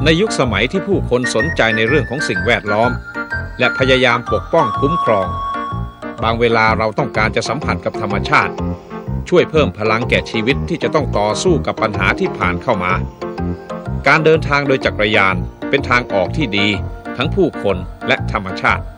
ในยุคสมัยที่ผู้คนสนใจในเรื่องของสิ่งแวดล้อมและพยายามปกป้องคุ้มครองบางเวลาเราต้องการจะสัมผัสกับธรรมชาติช่วยเพิ่มพลังแก่ชีวิตที่จะต้องต่อสู้กับปัญหาที่ผ่านเข้ามาการเดินทางโดยจักรยานเป็นทางออกที่ดีทั้งผู้คนและธรรมชาติ